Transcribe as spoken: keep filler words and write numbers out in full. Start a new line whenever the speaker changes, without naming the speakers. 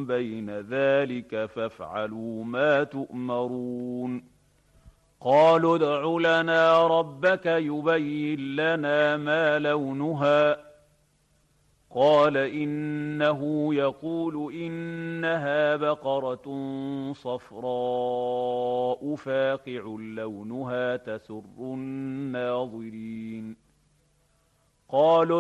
بين ذلك فافعلوا ما تؤمرون قالوا ادع لنا ربك يبين لنا ما لونها قال إنه يقول إنها بقرة صفراء فاقع لونها تسر الناظرين قالوا